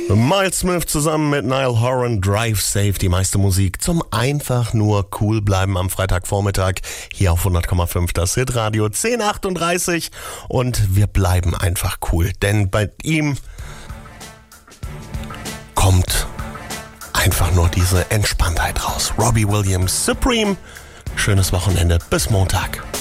Miles Smith zusammen mit Niall Horan, Drive Safe, die meiste Musik zum einfach nur cool bleiben am Freitagvormittag hier auf 100,5 das Hitradio 10:38 und wir bleiben einfach cool, denn bei ihm kommt einfach nur diese Entspanntheit raus. Robbie Williams, Supreme, schönes Wochenende, bis Montag.